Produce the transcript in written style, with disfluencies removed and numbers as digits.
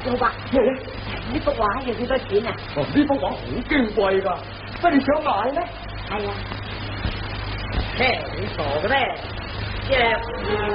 老伯，呢幅畫要幾多錢啊？ 哦，呢幅畫好矜貴㗎，乜你想買咩？ 係啊，嘿，你傻嘅咩？即係